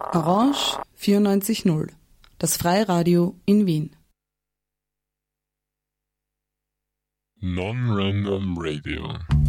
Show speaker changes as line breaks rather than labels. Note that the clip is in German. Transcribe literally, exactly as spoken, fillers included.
Orange vierundneunzig Komma null, das Freiradio in Wien.
Non-Random Radio.